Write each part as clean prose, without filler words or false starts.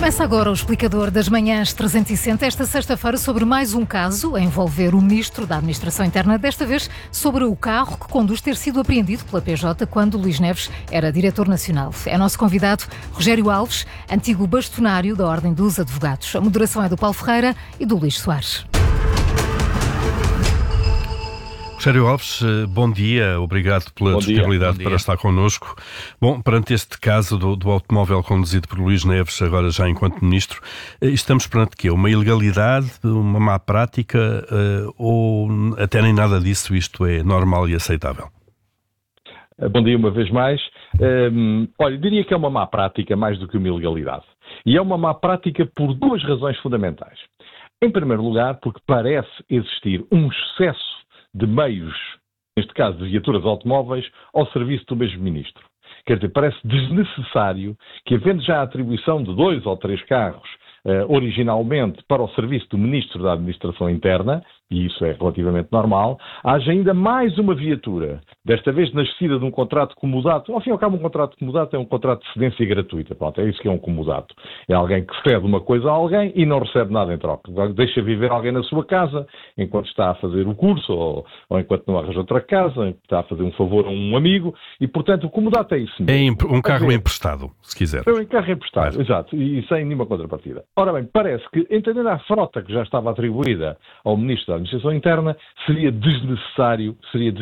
Começa agora o Explicador das Manhãs 360, esta sexta-feira, sobre mais um caso a envolver o Ministro da Administração Interna, desta vez sobre o carro que conduz ter sido apreendido pela PJ quando Luís Neves era Diretor Nacional. É nosso convidado Rogério Alves, antigo bastonário da Ordem dos Advogados. A moderação é do Paulo Ferreira e do Luís Soares. Rogério Alves, bom dia, obrigado pela disponibilidade para estar connosco. Bom, perante este caso do automóvel conduzido por Luís Neves, agora já enquanto Ministro, estamos perante quê? Uma ilegalidade, uma má prática ou até nem nada disso, isto é normal e aceitável? Bom dia uma vez mais. Olha, diria que é uma má prática mais do que uma ilegalidade. E é uma má prática por duas razões fundamentais. Em primeiro lugar, porque parece existir um excesso de meios, neste caso de viaturas automóveis, ao serviço do mesmo Ministro. Quer dizer, parece desnecessário que, havendo já a atribuição de 2 ou 3 carros originalmente para o serviço do Ministro da Administração Interna, e isso é relativamente normal, haja ainda mais uma viatura, desta vez nascida de um contrato comodato. Ao fim e ao cabo, um contrato comodato é um contrato de cedência gratuita. Pronto, é isso que é um comodato. É alguém que cede uma coisa a alguém e não recebe nada em troca. Deixa viver alguém na sua casa enquanto está a fazer o curso ou enquanto não arranja outra casa, está a fazer um favor a um amigo e, portanto, o comodato é isso mesmo. É um carro emprestado, se quiser. É um carro emprestado, exato, e sem nenhuma contrapartida. Ora bem, parece que, entendendo a frota que já estava atribuída ao Ministro da Administração Interna, seria desnecessário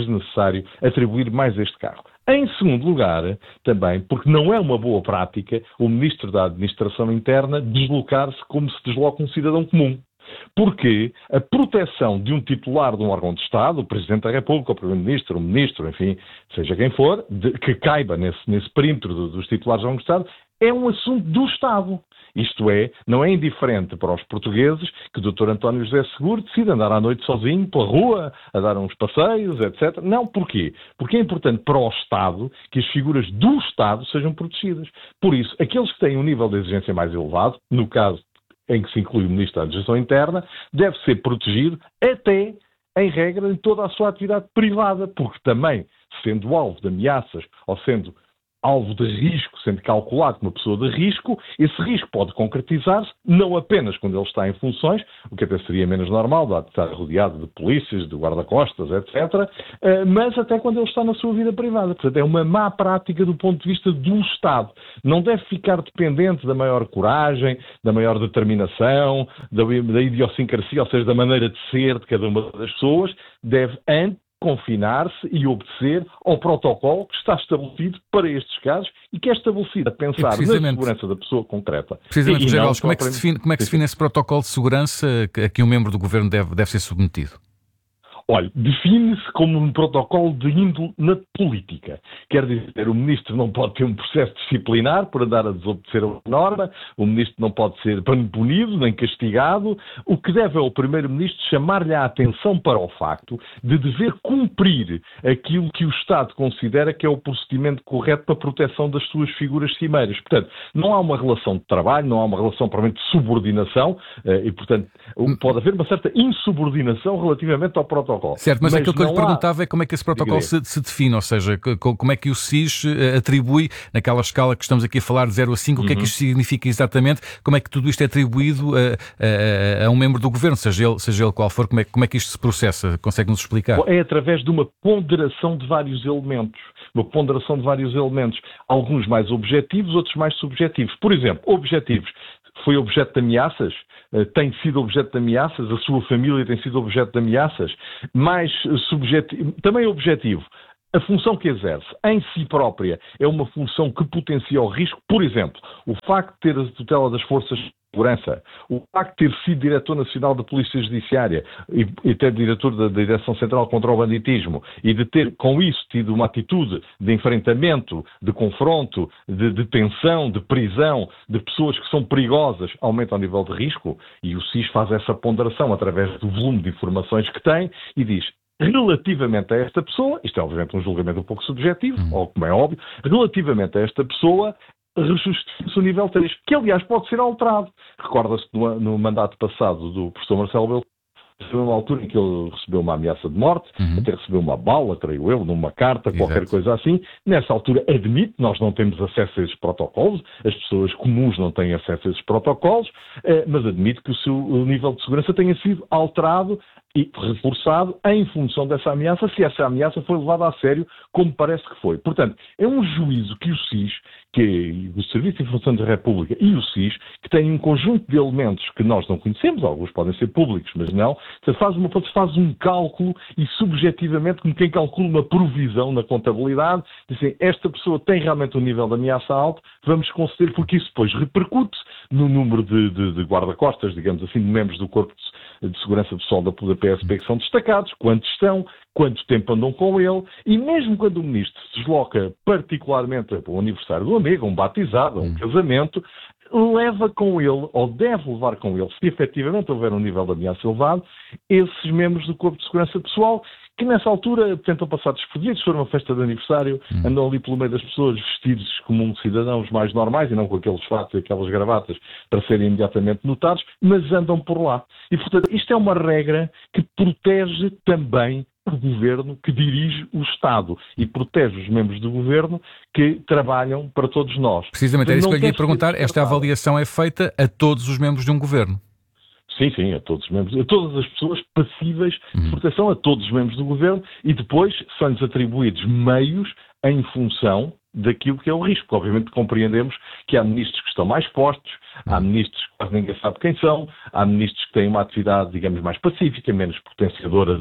atribuir mais este carro. Em segundo lugar, também, porque não é uma boa prática o Ministro da Administração Interna deslocar-se como se desloca um cidadão comum. Porque a proteção de um titular de um órgão de Estado, o Presidente da República, o Primeiro-Ministro, o Ministro, enfim, seja quem for, que caiba nesse perímetro dos titulares de órgão de Estado, é um assunto do Estado. Isto é, não é indiferente para os portugueses que o Dr. António José Seguro decida andar à noite sozinho pela rua, a dar uns passeios, etc. Não, porquê? Porque é importante para o Estado que as figuras do Estado sejam protegidas. Por isso, aqueles que têm um nível de exigência mais elevado, no caso em que se inclui o Ministro da Administração Interna, deve ser protegido até, em regra, em toda a sua atividade privada, porque também, sendo alvo de ameaças ou sendo alvo de risco, sendo calculado como uma pessoa de risco, esse risco pode concretizar-se não apenas quando ele está em funções, o que até seria menos normal, dado estar rodeado de polícias, de guarda-costas, etc., mas até quando ele está na sua vida privada. Portanto, é uma má prática do ponto de vista do Estado. Não deve ficar dependente da maior coragem, da maior determinação, da idiosincrasia, ou seja, da maneira de ser de cada uma das pessoas. Deve, antes, confinar-se e obedecer ao protocolo que está estabelecido para estes casos e que é estabelecido a pensar na segurança da pessoa concreta. Precisamente, Rogério Alves, como é que se define esse protocolo de segurança a que um membro do Governo deve ser submetido? Olha, define-se como um protocolo de índole na política. Quer dizer, o Ministro não pode ter um processo disciplinar por andar a desobedecer a norma, o Ministro não pode ser punido nem castigado. O que deve é o Primeiro-Ministro chamar-lhe a atenção para o facto de dever cumprir aquilo que o Estado considera que é o procedimento correto para a proteção das suas figuras cimeiras. Portanto, não há uma relação de trabalho, não há uma relação provavelmente de subordinação e, portanto, pode haver uma certa insubordinação relativamente ao protocolo. Certo, mas aquilo que eu lhe perguntava é como é que esse protocolo se define, ou seja, como é que o SIS atribui, naquela escala que estamos aqui a falar de 0 a 5, o que é que isto significa exatamente, como é que tudo isto é atribuído a um membro do Governo, seja ele qual for, como é que isto se processa? Consegue-nos explicar? É através de uma ponderação de vários elementos. Alguns mais objetivos, outros mais subjetivos. Por exemplo, objetivos. Foi objeto de ameaças? Tem sido objeto de ameaças? A sua família tem sido objeto de ameaças? Mais subjetivo, também objetivo. A função que exerce em si própria é uma função que potencia o risco. Por exemplo, o facto de ter a tutela das forças de segurança, o facto de ter sido Diretor Nacional da Polícia Judiciária e ter Diretor da Direção Central contra o Banditismo e de ter, com isso, tido uma atitude de enfrentamento, de confronto, de detenção, de prisão de pessoas que são perigosas, aumenta o nível de risco e o SIS faz essa ponderação através do volume de informações que tem e diz: relativamente a esta pessoa, isto é obviamente um julgamento um pouco subjetivo, ou como é óbvio, relativamente a esta pessoa, justifica-se o nível 3, que aliás pode ser alterado. Recorda-se no mandato passado do professor Marcelo Belo Foi uma altura em que ele recebeu uma ameaça de morte, até recebeu uma bala, creio eu, numa carta, qualquer coisa assim. Nessa altura admite, nós não temos acesso a esses protocolos, as pessoas comuns não têm acesso a esses protocolos, mas admite que o seu nível de segurança tenha sido alterado e reforçado em função dessa ameaça, se essa ameaça foi levada a sério, como parece que foi. Portanto, é um juízo que o SIS, que o Serviço de Informação da República e o SIS, que têm um conjunto de elementos que nós não conhecemos, alguns podem ser públicos, mas não, faz um cálculo e subjetivamente, como quem calcula uma provisão na contabilidade, dizem, esta pessoa tem realmente um nível de ameaça alto, vamos conceder, porque isso depois repercute no número de guarda-costas, digamos assim, de membros do Corpo de Segurança Pessoal da PSP que são destacados, quantos estão, quanto tempo andam com ele, e mesmo quando o Ministro se desloca particularmente para o aniversário do amigo, um batizado, um casamento, leva com ele, ou deve levar com ele, se efetivamente houver um nível de ameaça elevado, esses membros do Corpo de Segurança Pessoal, que nessa altura tentam passar despercebidos, se for uma festa de aniversário, andam ali pelo meio das pessoas vestidos como cidadãos mais normais e não com aqueles fatos e aquelas gravatas para serem imediatamente notados, mas andam por lá. E, portanto, isto é uma regra que protege também o governo que dirige o Estado e protege os membros do governo que trabalham para todos nós. Precisamente, é isso que eu lhe ia perguntar. Esta avaliação é feita a todos os membros de um governo? Sim, a todos os membros, a todas as pessoas passíveis de proteção, a todos os membros do governo, e depois são-lhes atribuídos meios em função daquilo que é o risco. Obviamente compreendemos que há ministros que estão mais postos, há ministros que quase ninguém sabe quem são, há ministros que têm uma atividade, digamos, mais pacífica, menos potenciadora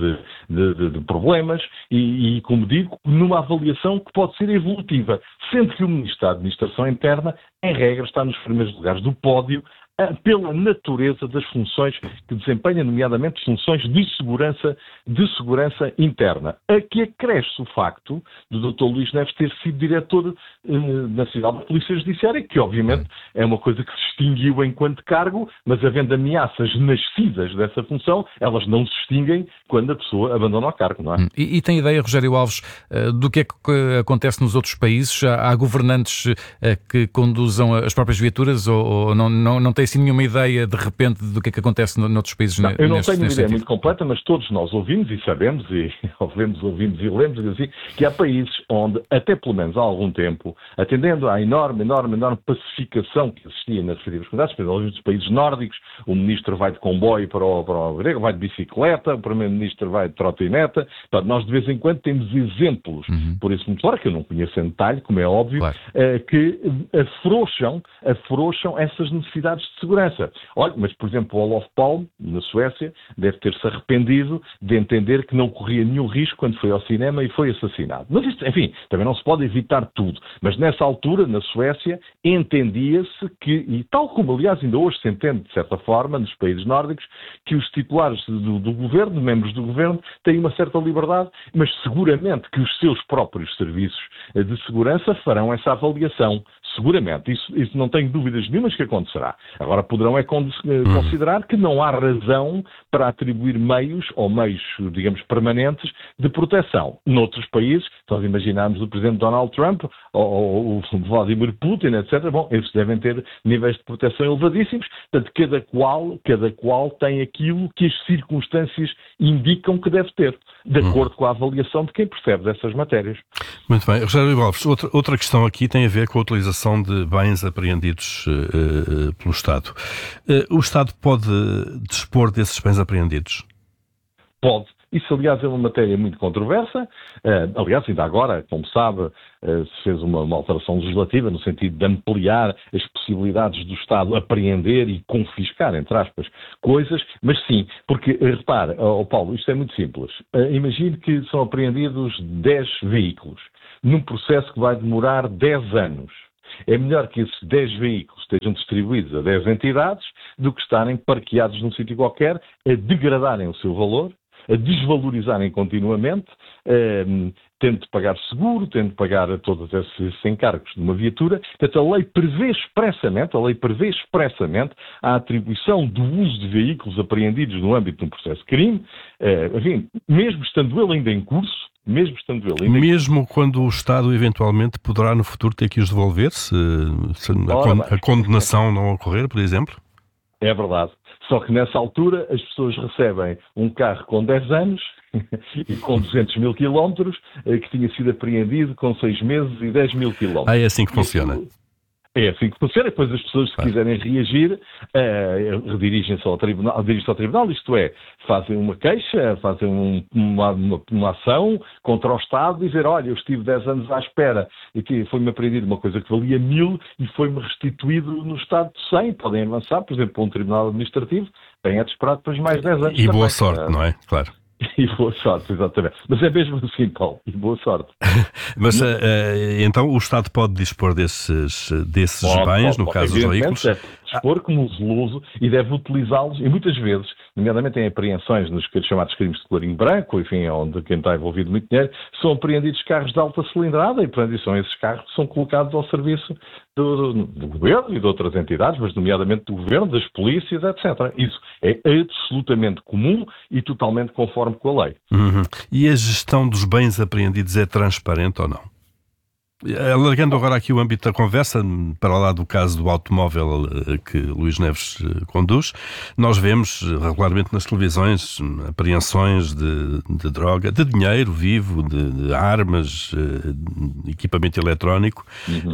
de problemas e, como digo, numa avaliação que pode ser evolutiva, sendo que o ministro da Administração Interna, em regra, está nos primeiros lugares do pódio pela natureza das funções que desempenha, nomeadamente funções de segurança interna. Aqui acresce o facto do Dr. Luís Neves ter sido diretor nacional da Polícia Judiciária, que obviamente é uma coisa que se extinguiu enquanto cargo, mas havendo ameaças nascidas dessa função, elas não se extinguem quando a pessoa abandona o cargo, não é? E tem ideia, Rogério Alves, do que é que acontece nos outros países? Há governantes que conduzam as próprias viaturas ou não tem assim nenhuma ideia de repente do que é que acontece noutros países? Não, eu não tenho uma ideia muito completa, mas todos nós ouvimos e sabemos e ouvimos e lemos assim, que há países onde, até pelo menos há algum tempo, atendendo à enorme pacificação que existia nas respectivas comunidades, por exemplo, nos países nórdicos, o ministro vai de comboio para o grego, vai de bicicleta, o primeiro-ministro vai de trotineta. Portanto, nós de vez em quando temos exemplos, por isso muito claro, que eu não conheço em detalhe, como é óbvio, claro, que afrouxam essas necessidades de segurança. Olha, mas por exemplo, o Olof Palme, na Suécia, deve ter-se arrependido de entender que não corria nenhum risco quando foi ao cinema e foi assassinado. Mas isto, enfim, também não se pode evitar tudo. Mas nessa altura, na Suécia, entendia-se que, e tal como aliás ainda hoje se entende de certa forma, nos países nórdicos, que os titulares do governo, membros do governo, têm uma certa liberdade, mas seguramente que os seus próprios serviços de segurança farão essa avaliação. Seguramente, isso não tenho dúvidas nenhumas que acontecerá. Agora poderão considerar que não há razão para atribuir meios, digamos, permanentes de proteção. Noutros países, nós imaginamos o Presidente Donald Trump ou o Vladimir Putin, etc. Bom, esses devem ter níveis de proteção elevadíssimos, portanto, cada qual tem aquilo que as circunstâncias indicam que deve ter, de acordo com a avaliação de quem percebe dessas matérias. Muito bem. Rogério Alves, outra questão aqui tem a ver com a utilização de bens apreendidos pelo Estado. O Estado pode dispor desses bens apreendidos? Pode. Isso, aliás, é uma matéria muito controversa. Aliás, ainda agora, como sabe, se fez uma alteração legislativa no sentido de ampliar as possibilidades do Estado apreender e confiscar, entre aspas, coisas. Mas sim, porque, repare, Paulo, isto é muito simples. Imagine que são apreendidos 10 veículos num processo que vai demorar 10 anos. É melhor que esses 10 veículos estejam distribuídos a 10 entidades do que estarem parqueados num sítio qualquer, a degradarem o seu valor, a desvalorizarem continuamente, tendo de pagar seguro, tendo de pagar todos esses encargos de uma viatura. Portanto, a lei prevê expressamente a atribuição do uso de veículos apreendidos no âmbito de um processo de crime, enfim, mesmo estando ele ainda em curso, mesmo quando o Estado eventualmente poderá no futuro ter que os devolver, se a condenação não ocorrer, por exemplo? É verdade. Só que nessa altura as pessoas recebem um carro com 10 anos e com 200 mil quilómetros, que tinha sido apreendido com 6 meses e 10 mil quilómetros. É assim que funciona. É assim que funciona. Depois as pessoas, se quiserem reagir, dirigem-se ao tribunal, isto é, fazem uma queixa, fazem uma ação contra o Estado, dizer, olha, eu estive 10 anos à espera e que foi-me apreendido uma coisa que valia 1000 e foi-me restituído no estado de 100. Podem avançar, por exemplo, para um tribunal administrativo, têm a esperar depois mais 10 anos. E boa sorte, não é? Claro. E boa sorte, exatamente. Mas é mesmo assim, Paulo, e boa sorte. Mas então o Estado pode dispor desses bens, no caso dos veículos? Deve dispor como uso e deve utilizá-los, e muitas vezes, nomeadamente em apreensões nos chamados crimes de colarinho branco, enfim, onde quem está envolvido muito dinheiro, são apreendidos carros de alta cilindrada e, portanto, são esses carros que são colocados ao serviço do governo e de outras entidades, mas nomeadamente do governo, das polícias, etc. Isso é absolutamente comum e totalmente conforme com a lei. E a gestão dos bens apreendidos é transparente ou não? Alargando agora aqui o âmbito da conversa, para lá do caso do automóvel que Luís Neves conduz, nós vemos regularmente nas televisões apreensões de droga, de dinheiro vivo, de armas, de equipamento eletrónico.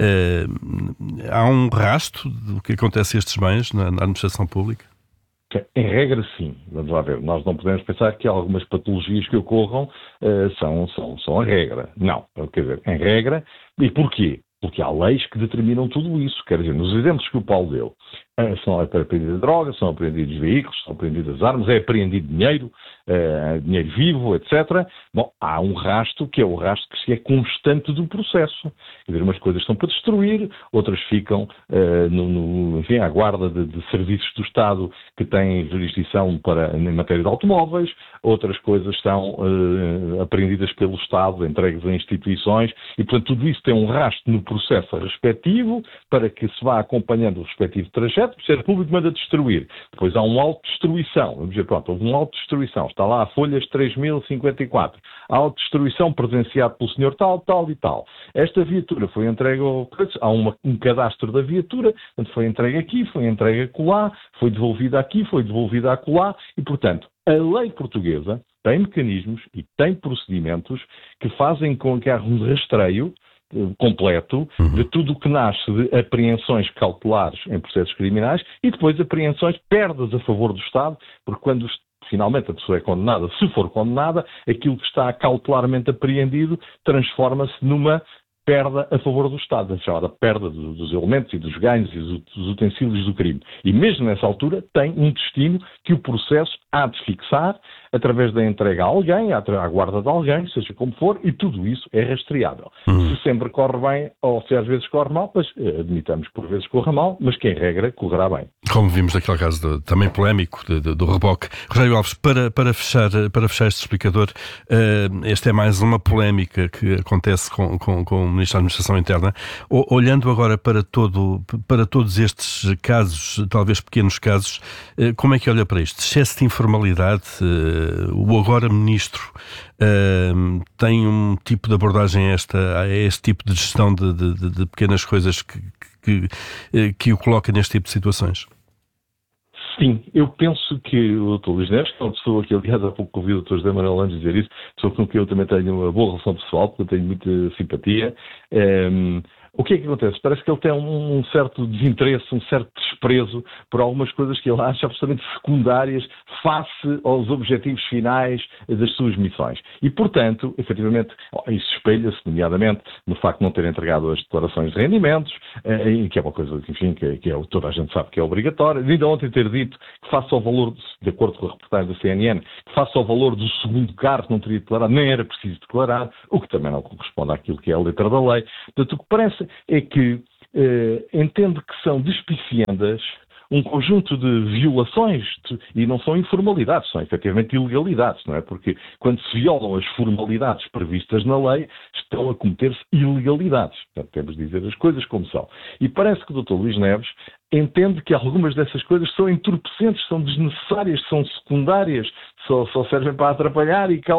Há um rastro do que acontece a estes bens na administração pública? Em regra, sim. Vamos lá ver. Nós não podemos pensar que algumas patologias que ocorram são a regra. Não. Quer dizer, em regra. E porquê? Porque há leis que determinam tudo isso. Quer dizer, nos exemplos que o Paulo deu, são apreendidas drogas, são apreendidos veículos, são apreendidas armas, é apreendido dinheiro, dinheiro vivo, etc. Bom, há um rastro que é o rastro que se é constante do processo. Quer dizer, umas coisas estão para destruir, outras ficam enfim, à guarda de serviços do Estado que têm jurisdição em matéria de automóveis, outras coisas são apreendidas pelo Estado, entregues a instituições, e portanto tudo isso tem um rastro no processo respectivo para que se vá acompanhando o respectivo trajeto. O Ministério Público manda destruir. Depois há um auto de destruição. Vamos dizer, pronto, houve um auto de destruição. Está lá a folhas 3054. Há auto de destruição presenciado pelo senhor tal, tal e tal. Esta viatura foi entregue há um cadastro da viatura, portanto foi entregue aqui, foi entregue acolá, foi devolvida aqui, foi devolvida acolá, e portanto a lei portuguesa tem mecanismos e tem procedimentos que fazem com que haja um rastreio completo de tudo o que nasce de apreensões cautelares em processos criminais e depois apreensões, perdas a favor do Estado, porque quando finalmente a pessoa é condenada, se for condenada, aquilo que está cautelarmente apreendido transforma-se numa perda a favor do Estado, a chamada perda dos elementos e dos ganhos e dos utensílios do crime. E mesmo nessa altura tem um destino que o processo há de fixar através da entrega a alguém, à guarda de alguém, seja como for, e tudo isso é rastreável. Se sempre corre bem ou se às vezes corre mal, pois admitamos que por vezes corra mal, mas que em regra correrá bem. Como vimos naquele caso também polémico do reboque. Rogério Alves, para fechar este explicador, esta é mais uma polémica que acontece com o Ministro da Administração Interna. Olhando agora para todos estes casos, talvez pequenos casos, como é que olha para isto? Excesso de informalidade, o agora Ministro tem um tipo de abordagem a este tipo de gestão de pequenas coisas que o coloca neste tipo de situações? Sim, eu penso que o Dr. Luís Neves, que é uma pessoa que, aliás, há pouco ouvi o Dr. José Manuel Landes dizer isso, pessoa com quem eu também tenho uma boa relação pessoal, porque eu tenho muita simpatia. O que é que acontece? Parece que ele tem um certo desinteresse, um certo desprezo por algumas coisas que ele acha absolutamente secundárias face aos objetivos finais das suas missões. E, portanto, efetivamente, isso espelha-se, nomeadamente, no facto de não ter entregado as declarações de rendimentos, que é uma coisa, enfim, que toda a gente sabe que é obrigatória. Ainda ontem ter dito que face ao valor, de acordo com a reportagem da CNN, que face ao valor do segundo carro não teria declarado, nem era preciso declarar, o que também não corresponde àquilo que é a letra da lei. Portanto, o que parece é que entende que são despiciendas um conjunto de violações, e não são informalidades, são efetivamente ilegalidades, não é? Porque quando se violam as formalidades previstas na lei, estão a cometer-se ilegalidades. Portanto, temos de dizer as coisas como são. E parece que o Dr. Luís Neves entende que algumas dessas coisas são entorpecentes, são desnecessárias, são secundárias, só servem para atrapalhar e